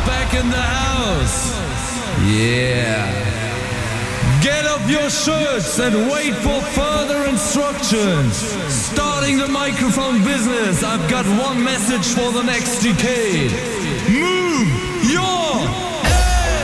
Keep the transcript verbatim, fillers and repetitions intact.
back in the house. Yeah. Get up your shirts and wait for further instructions. Starting the microphone business, I've got one message for the next decade. Move!